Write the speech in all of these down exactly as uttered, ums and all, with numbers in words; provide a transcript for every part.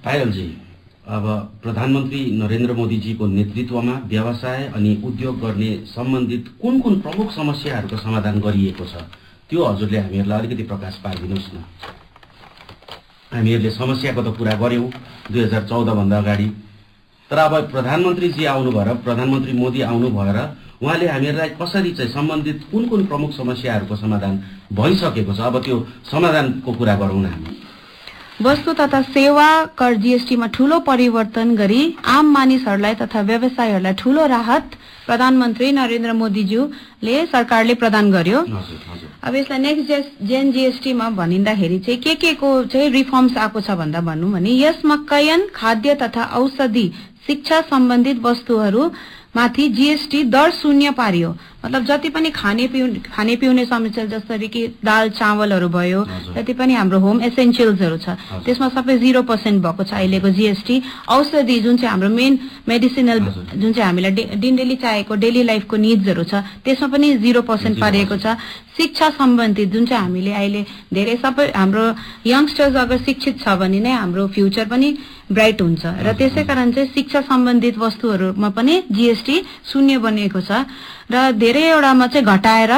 पायलजी, अब प्रधानमन्त्री नरेन्द्र मोदीजीको नेतृत्वमा व्यवसाय अनि उद्योग गर्ने सम्बन्धित कुन कुन प्रमुख समस्याहरूको समाधान गरिएको छ त्यो हजुरले हामीहरूलाई अलिकति प्रकाश पारिदिनुहोस् न। हामीहरूले समस्याको त कुरा गर्यौं दुई हजार चौध भन्दा अगाडि, तर अब प्रधानमन्त्रीजी आउनु भएर प्रधानमन्त्री मोदी आउनु भएर उहाँले हामीहरूलाई कसरी चाहिँ सम्बन्धित कुन कुन प्रमुख समस्याहरूको समाधान भइसकेको छ, अब त्यो समाधानको कुरा गरौँ न हामी। वस्तु तथा सेवा कर जीएसटीमा ठूलो परिवर्तन गरी आम मानिसहरूलाई तथा व्यवसायीहरूलाई ठूलो राहत प्रधानमन्त्री नरेन्द्र मोदीज्यूले सरकारले प्रदान गर्यो। अब यसलाई नेक्स्ट जेन जीएसटीमा भनिँदाखेरि चाहिँ के के को चाहिँ रिफर्म्स आएको छ भन्दा भनौँ भने यसमा कैयन खाद्य तथा औषधि शिक्षा सम्बन्धित वस्तुहरू माथि जीएसटी दर शून्य पारियो। मतलब जति पनि खाने पिउने खाने पिउने समस्या जसरी कि दाल चावलहरू भयो, जति पनि हाम्रो होम एसेन्शियल्सहरू छ त्यसमा सबै जीरो पर्सेन्ट भएको छ अहिलेको जीएसटी। औषधि जुन चाहिँ हाम्रो मेन मेडिसिनल जुन चाहिँ हामीलाई दिन डेली चाहिएको डेली लाइफको निड्सहरू छ त्यसमा पनि जीरो पर्सेन्ट पारिएको छ। शिक्षा सम्बन्धित जुन चाहिँ हामीले अहिले धेरै सबै हाम्रो यङ्स्टर्स अगर शिक्षित छ भने नै हाम्रो फ्युचर पनि ब्राइट हुन्छ र त्यसै कारण चाहिँ शिक्षा सम्बन्धित वस्तुहरूमा पनि जीएसटी शून्य बनिएको छ र धेरैवटामा चाहिँ घटाएर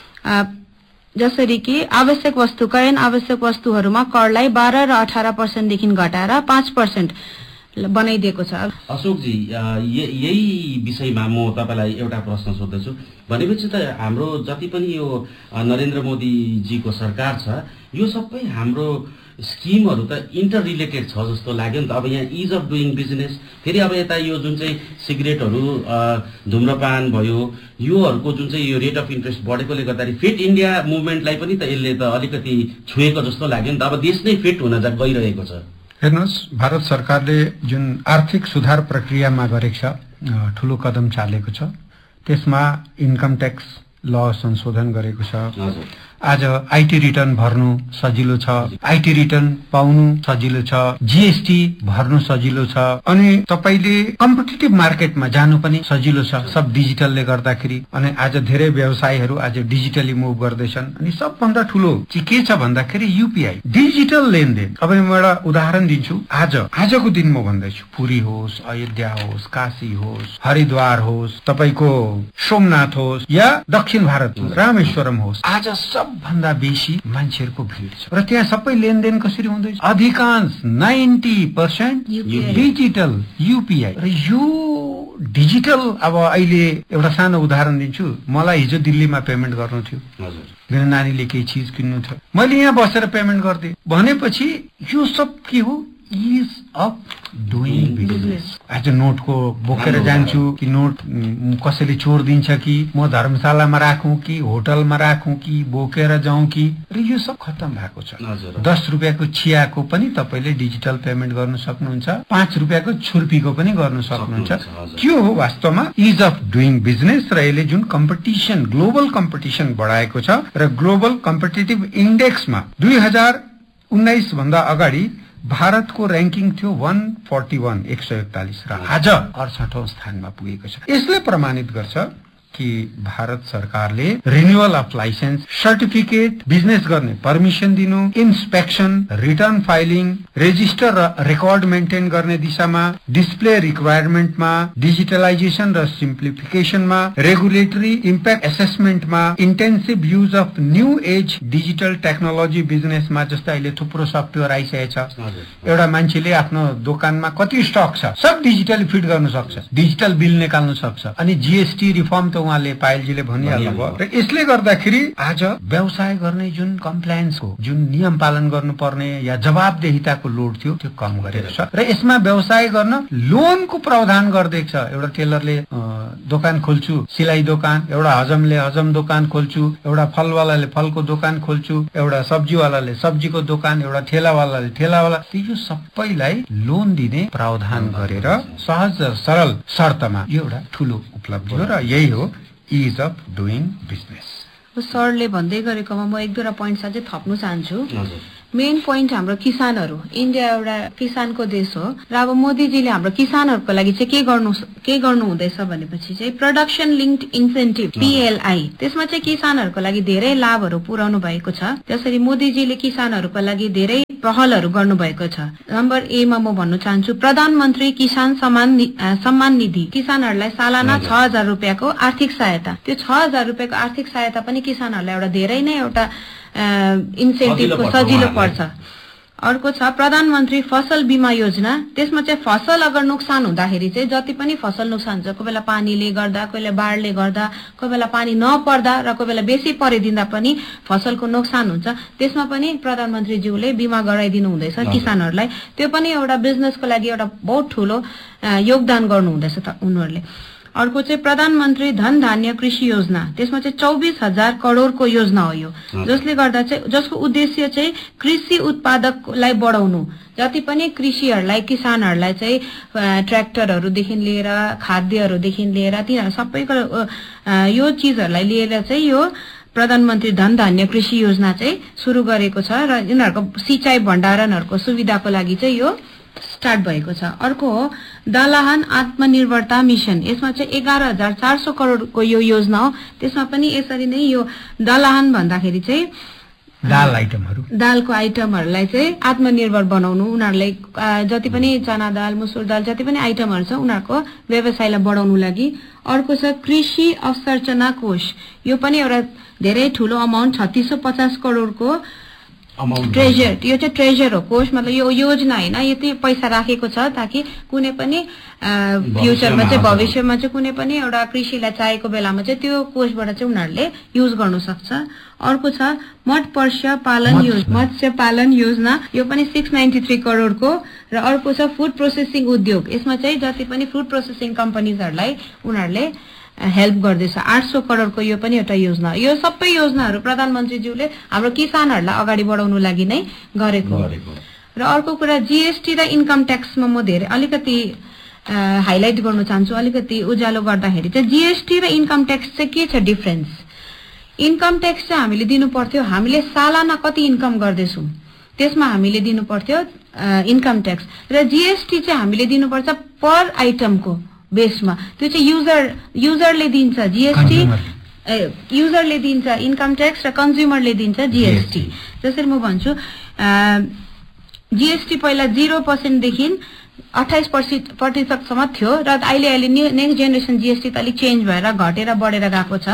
जसरी कि आवश्यक वस्तु कैयन आवश्यक वस्तुहरूमा करलाई बाह्र र अठार पर्सेन्टदेखि घटाएर पाँच पर्सेन्ट बनाइदिएको छ। अशोकजी, यही विषयमा म तपाईलाई एउटा प्रश्न सोध्दैछु। भनेपछि त हाम्रो जति पनि यो नरेन्द्र मोदीजीको सरकार छ यो सबै हाम्रो स्किमहरू त इन्टर रिलेटेड छ जस्तो लाग्यो नि त। अब यहाँ इज अफ डुइङ बिजनेस, फेरि अब यता यो जुन चाहिँ सिगरेटहरू धुम्रपान भयो योहरूको जुन चाहिँ यो रेट अफ इन्ट्रेस्ट बढेकोले गर्दाखेरि फिट इन्डिया मुभमेन्टलाई पनि त यसले त अलिकति छुएको जस्तो लाग्यो नि त। अब देश नै फिट हुन गइरहेको छ। हेर्नुहोस्, भारत सरकारले जुन आर्थिक सुधार प्रक्रियामा गरेको छ ठूलो कदम चालेको छ। त्यसमा इन्कम ट्याक्स ल संशोधन गरेको छ। आज आईटी रिटर्न भर्नु सजिलो छ, आईटी रिटर्न पाउनु सजिलो छ, जीएसटी भर्नु सजिलो छ, अनि तपाईले कम्पिटिटिभ मार्केटमा जानु पनि सजिलो छ सब डिजिटलले गर्दाखेरि। अनि आज धेरै व्यवसायीहरू आज डिजिटली मुभ गर्दैछन्। अनि सबभन्दा ठूलो चाहिँ के छ भन्दाखेरि युपीआई डिजिटल लेनदेन। अब म एउटा उदाहरण दिन्छु। आज आजको दिन म भन्दैछु पुरी होस्, अयोध्या होस्, काशी होस्, हरिद्वार होस्, तपाईको सोमनाथ होस् या दक्षिण भारत रामेश्वरम होस्, आज सबभन्दा बेसी मान्छेहरूको भिड छ र त्यहाँ सबै लेनदेन कसरी हुँदैछ? अधिकांश नाइन्टी पर्सेन्ट डिजिटल युपीआई। र यो डिजिटल अब अहिले एउटा सानो उदाहरण दिन्छु। मलाई हिजो दिल्लीमा पेमेन्ट गर्नु थियो, मेरो नानीले केही चिज किन्नु थियो, मैले यहाँ बसेर पेमेन्ट गर्दै भनेपछि यो सब के हो? Is of doing business. आज नोटको बोकेर जान्छु कि नोट कसैले चोर दिन्छ कि म धर्मशालामा राखौं कि होटलमा राखौं कि बोकेर जाउँ कि, र यो सब खत्तम भएको छ। दस रुपियाँको चियाको पनि तपाईँले डिजिटल पेमेन्ट गर्न सक्नुहुन्छ, पाँच रुपियाँको छुर्पीको पनि गर्न सक्नुहुन्छ। के हो वास्तवमा? Is of doing business. र यसले जुन कम्पिटिसन ग्लोबल कम्पिटिसन बढाएको छ र ग्लोबल कम्पिटिटिभ इन्डेक्समा दुई हजार उन्नाइस भन्दा अगाडि भारतको र्याङ्किङ थियो एक सय इकतालीस एक सय एकतालीस र आज अडसठौं स्थानमा पुगेको छ। यसले प्रमाणित गर्छ कि भारत सरकारले renewal of licence, certificate, business गर्ने परमिसन दिनु, इन्स्पेक्सन, रिटर्न फाइलिङ, रेजिस्टर र रेकर्ड मेन्टेन गर्ने दिशामा, डिस्प्ले रिक्वायरमेन्टमा, डिजिटलाइजेसन र सिम्प्लिफिकेसनमा, regulatory impact एसेसमेन्टमा, intensive use of new age digital technology बिजनेसमा, जस्तै अहिले थुप्रो सफ्टवेयर आइसकेको छ। एउटा मान्छेले आफ्नो दोकानमा कति स्टक छ सब डिजिटली फिट गर्न सक्छ, डिजिटल बिल निकाल्न सक्छ। अनि जीएसटी रिफर्म त उहाँले पायलजीले भनिहाल्नु भयो। र यसले गर्दाखेरि आज व्यवसाय गर्ने जुन कम्प्लायन्सको जुन नियम पालन गर्नुपर्ने या जवाबदेहिताको लोड थियो त्यो कम गरेको छ। र यसमा व्यवसाय गर्न लोनको प्रावधान गरिदिएको छ। एउटा टेलरले दोकान खोल्छु, सिलाइ दोकान, एउटा हजमले हजम दोकान खोल्छु, एउटा फलवालाले फलको दोकान खोल्छु, एउटा सब्जीवालाले सब्जीको दोकान, एउटा ठेलावालाले ठेलावाला, यो सबैलाई लोन दिने प्रावधान गरेर सहज र सरल शर्तमा यो एउटा ठूलो उपलब्धि हो। र यही हो इज अफ डुइङ बिजनेस। सरले भन्दै गरेकोमा म एक दुईवटा पोइन्ट चाहिँ थप्नु चाहन्छु। मेन पोइन्ट हाम्रो किसानहरू, इन्डिया एउटा किसानको देश हो र अब मोदीजीले हाम्रो किसानहरूको लागि चाहिँ के गर्नु के गर्नु हुँदैछ भनेपछि चाहिँ प्रोडक्सन लिङ्क्ड इन्सेन्टिभ पीएलआई, त्यसमा चाहिँ किसानहरूको लागि धेरै लाभहरू पुर्याउनु भएको छ। त्यसरी मोदीजीले किसानहरूको लागि धेरै पहलहरू गर्नुभएको छ। नम्बर ए मा म भन्न चाहन्छु प्रधानमन्त्री किसान सम्मान सम्मान निधि, किसानहरूलाई सालाना छ हजार रुपियाँको आर्थिक सहायता। त्यो छ हजार रुपियाँको आर्थिक सहायता पनि किसानहरूलाई एउटा धेरै नै एउटा इन्सेन्टिभको सजिलो पर्छ। अर्को छ प्रधानमन्त्री फसल बीमा योजना, त्यसमा चाहिँ फसल अगर नोक्सान हुँदाखेरि चाहिँ जति पनि फसल नोक्सान हुन्छ, कोही बेला पानीले गर्दा, कोही बेला बाढले गर्दा, कोही बेला पानी नपर्दा र कोही बेला बेसी परिदिँदा पनि फसलको नोक्सान हुन्छ, त्यसमा पनि प्रधानमन्त्रीज्यूले बीमा गराइदिनु हुँदैछ किसानहरूलाई। त्यो पनि एउटा बिजनेसको लागि एउटा बहुत ठूलो योगदान गर्नु हुँदैछ उनीहरूले। अर्को चाहिँ प्रधानमन्त्री धन धान्य कृषि योजना, त्यसमा चाहिँ चौबिस हजार करोडको योजना हो यो, जसले गर्दा चाहिँ जसको उद्देश्य चाहिँ कृषि उत्पादकलाई बढाउनु। जति पनि कृषिहरूलाई किसानहरूलाई चाहिँ ट्र्याक्टरहरूदेखि लिएर खाद्यहरूदेखि लिएर तिनीहरू सबैको यो चिजहरूलाई लिएर चाहिँ यो प्रधानमन्त्री धन धान्य कृषि योजना चाहिँ सुरु गरेको छ र यिनीहरूको सिंचाई भण्डारणहरूको सुविधाको लागि चाहिँ यो स्टार्ट भएको छ। अर्को हो दलहन आत्मनिर्भरता मिशन, यसमा चाहिँ एघार हजार चार सौ करोडको यो योजना हो। त्यसमा पनि यसरी नै यो दलहन भन्दाखेरि चाहिँ दाल आइटमहरू दालको आइटमहरूलाई चाहिँ आत्मनिर्भर बनाउनु, उनीहरूलाई जति पनि चना दाल मुसुर दाल जति पनि आइटमहरू छ उनीहरूको व्यवसायलाई बढाउनु लागि। अर्को छ कृषि अवसंरचना कोष, यो पनि एउटा धेरै ठूलो अमाउन्ट छत्तीस सौ पचास करोडको ट्रेजर, यो चाहिँ ट्रेजर हो, कोष मतलब यो योजना होइन, यति पैसा राखेको छ ताकि कुनै पनि फ्युचरमा चाहिँ भविष्यमा चाहिँ कुनै पनि एउटा कृषिलाई चाहेको बेलामा चाहिँ त्यो कोषबाट चाहिँ उनीहरूले युज गर्नु सक्छ। अर्को छ मत्स्य पालन योजना, मत्स्य पालन योजना, यो पनि सिक्स नाइन्टी थ्री करोडको। र अर्को छ फुड प्रोसेसिङ उद्योग, यसमा चाहिँ जति पनि फुड प्रोसेसिङ कम्पनीजहरूलाई उनीहरूले हेल्प गर्दैछ, आठ सौ करोडको यो पनि एउटा योजना। यो सबै योजनाहरू प्रधानमन्त्रीज्यूले हाम्रो किसानहरूलाई अगाडि बढाउनु लागि नै गरेको। र अर्को कुरा जीएसटी र इन्कम ट्याक्समा म धेरै अलिकति हाइलाइट गर्न चाहन्छु, अलिकति उज्यालो गर्दाखेरि चाहिँ जीएसटी र इन्कम ट्याक्स चाहिँ के छ डिफरेन्स। इन्कम ट्याक्स चाहिँ हामीले दिनु पर्थ्यो, हामीले सालाना कति इन्कम गर्दैछौँ त्यसमा हामीले दिनु पर्थ्यो इन्कम ट्याक्स, र जीएसटी चाहिँ हामीले दिनुपर्छ पर आइटमको बेसमा। त्यो चाहिँ युजर युजरले दिन्छ जीएसटी, युजरले दिन्छ इन्कम ट्याक्स र कन्ज्युमरले दिन्छ जीएसटी। जसरी म भन्छु जीएसटी पहिला जिरो पर्सेन्टदेखि अठाइस प्रतिशतसम्म थियो र अहिले अहिले नेक्स्ट जेनेरेसन जीएसटी त अलिक चेन्ज भएर घटेर बढेर गएको छ।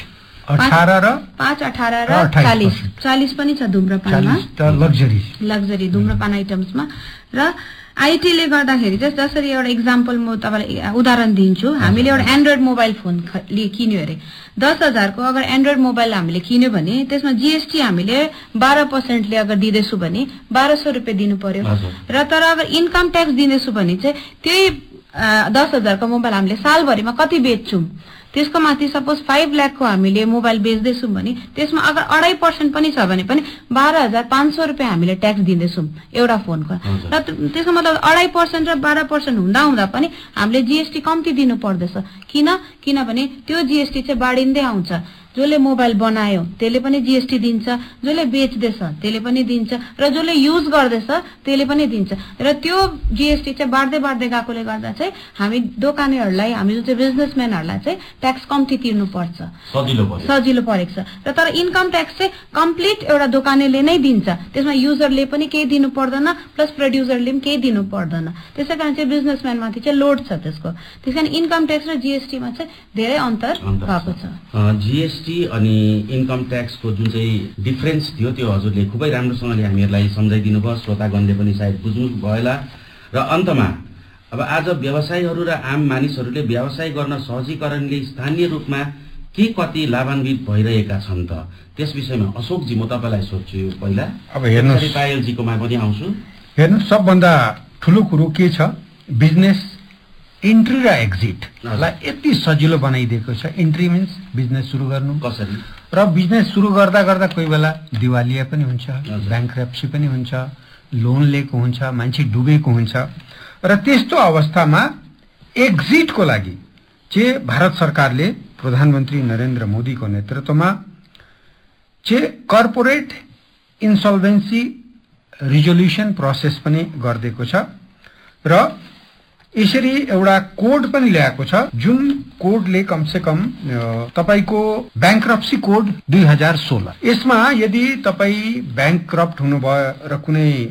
पाँच अठार र चालिस चालिस पनि छ धुम्रपानमा, लग्जरी लग्जरी धुम्रपान आइटम्समा। र आइटीले गर्दाखेरि चाहिँ जसरी एउटा इक्जाम्पल म तपाईँलाई उदाहरण दिन्छु, हामीले एउटा एन्ड्रोइड मोबाइल फोन किन्यो अरे दस हजारको अगर एन्ड्रोइड मोबाइल हामीले किन्यो भने त्यसमा जीएसटी हामीले बाह्र पर्सेन्टले अगर दिँदैछु भने बाह्र सौ रुपियाँ दिनु पर्यो। र तर अगर इन्कम ट्याक्स दिँदैछु भने चाहिँ त्यही दस हजारको मोबाइल हामीले सालभरिमा कति बेच्छौँ त्यसको माथि सपोज फाइभ लाखको हामीले मोबाइल बेच्दैछौँ भने त्यसमा अगर अढाई पर्सेन्ट पनि छ भने पनि बाह्र हजार पाँच सौ रुपियाँ हामीले ट्याक्स दिँदैछौँ एउटा फोनको। र त्यसको मतलब अढाई पर्सेन्ट र बाह्र पर्सेन्ट हुँदा हुँदा पनि हामीले जीएसटी कम्ती दिनु पर्दछ। किन किनभने त्यो जीएसटी चाहिँ बाँडिँदै आउँछ। जसले मोबाइल बनायो त्यसले पनि जीएसटी दिन्छ, जसले बेच्दैछ त्यसले पनि दिन्छ, र जसले युज गर्दैछ त्यसले पनि दिन्छ। र त्यो जीएसटी चाहिँ बाढ्दै बाढ्दै गएकोले गर्दा चाहिँ हामी दोकानेहरूलाई, हामी जुन चाहिँ बिजनेसम्यानहरूलाई चाहिँ ट्याक्स कम्ती तिर्नु पर्छ, सजिलो परेको छ। र तर इन्कम ट्याक्स चाहिँ कम्प्लिट एउटा दोकानेले नै दिन्छ, त्यसमा युजरले पनि केही दिनु पर्दैन प्लस प्रड्युसरले पनि केही दिनु पर्दैन। त्यसै कारण चाहिँ बिजनेसम्यानमाथि चाहिँ लोड छ त्यसको। त्यस कारण इन्कम ट्याक्स र जीएसटीमा चाहिँ धेरै अन्तर भएको छ। जीएसटी अनि इन्कम ट्याक्सको जुन चाहिँ डिफरेन्स थियो त्यो हजुरले खुबै राम्रोसँगले हामीहरूलाई सम्झाइदिनु भयो, श्रोतागणले पनि सायद बुझ्नु भएला। र अन्तमा अब आज व्यवसायीहरू र आम मानिसहरूले व्यवसाय गर्न सहजीकरणले स्थानीय रूपमा के कति लाभान्वित भइरहेका छन् त, त्यस विषयमा अशोकजी म तपाईँलाई सोध्छु। यो पहिला अब हेर्नुहोस्, पायलजीकोमा पनि आउँछु। हेर्नुहोस्, सबभन्दा ठुलो कुरो के छ, बिजनेस इन्ट्री र एक्जिटलाई यति सजिलो बनाइदिएको छ। इन्ट्री मिन्स बिजनेस सुरु गर्नु कसरी, र बिजनेस सुरु गर्दा गर्दा कोही बेला दिवालिया पनि हुन्छ, ब्याङ्क्रप्सी पनि हुन्छ, लोन लिएको हुन्छ, मान्छे डुबेको हुन्छ। र त्यस्तो अवस्थामा एक्जिटको लागि चाहिँ भारत सरकारले प्रधानमन्त्री नरेन्द्र मोदीको नेतृत्वमा चाहिँ कर्पोरेट इन्सल्भेन्सी रिजोल्युसन प्रोसेस पनि गरिदिएको छ र यसरी एउटा कोड पनि ल्याएको छ जुन कोडले कमसे कम तपाईको ब्याङ्क्रप्सी कोड दुई हजार सोह्र। यसमा यदि तपाई ब्याङ्क्रप्ट हुनुभयो र कुनै